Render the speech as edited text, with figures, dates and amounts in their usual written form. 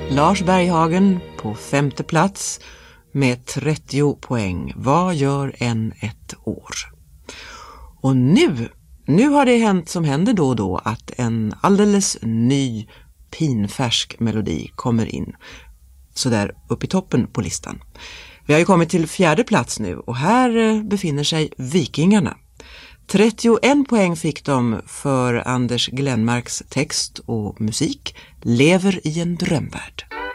Lars Berghagen på 5:e plats med 30 poäng. Vad gör en ett år? Och nu har det hänt som händer då och då att en alldeles ny pinfärsk melodi kommer in. Så där upp i toppen på listan. Vi har ju kommit till 4:e plats nu och här befinner sig Vikingarna. 31 poäng fick de för Anders Glenmarks text och musik Lever i en drömvärld.